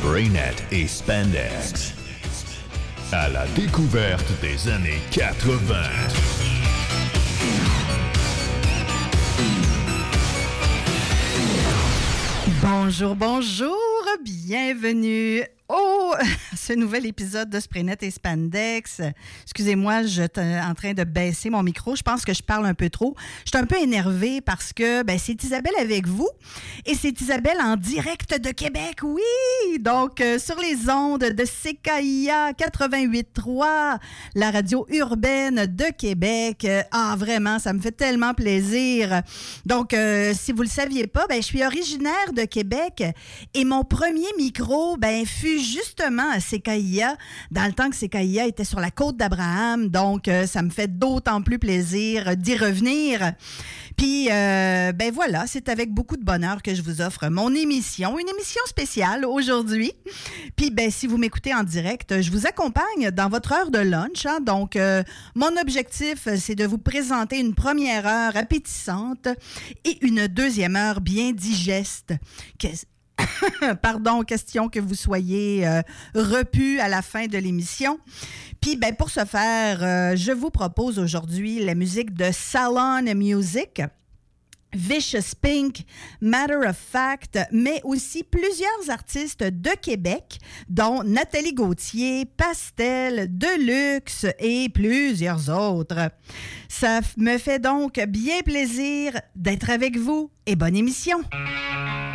Spraynet et Spandex. À la découverte des années 80. Bonjour, bonjour, bienvenue au ce nouvel épisode de Spraynet et Spandex. Excusez-moi, je suis en train de baisser mon micro. Je pense que je parle un peu trop. Je suis un peu énervée parce que c'est Isabelle avec vous. Et c'est Isabelle en direct de Québec, oui! Donc, sur les ondes de CKIA 88.3, la radio urbaine de Québec. Vraiment, ça me fait tellement plaisir. Donc, si vous ne le saviez pas, je suis originaire de Québec et mon premier micro, fut justement à CKIA, dans le temps que CKIA était sur la côte d'Abraham. Donc, ça me fait d'autant plus plaisir d'y revenir. Puis, voilà, c'est avec beaucoup de bonheur que je vous offre mon émission, une émission spéciale aujourd'hui. Puis, si vous m'écoutez en direct, je vous accompagne dans votre heure de lunch. Donc, mon objectif, c'est de vous présenter une première heure appétissante et une deuxième heure bien digeste. Pardon, question que vous soyez repus à la fin de l'émission. Puis, pour ce faire, je vous propose aujourd'hui la musique de Salon Music, Vicious Pink, Matter of Fact, mais aussi plusieurs artistes de Québec, dont Nathalie Gauthier, Pastel, Deluxe et plusieurs autres. Ça me fait donc bien plaisir d'être avec vous et bonne émission!